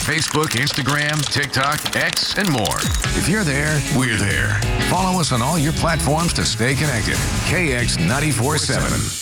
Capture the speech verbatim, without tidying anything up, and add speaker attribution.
Speaker 1: Facebook, Instagram, TikTok, X, and more. If you're there, we're there. Follow us on all your platforms to stay connected. K X ninety-four point seven.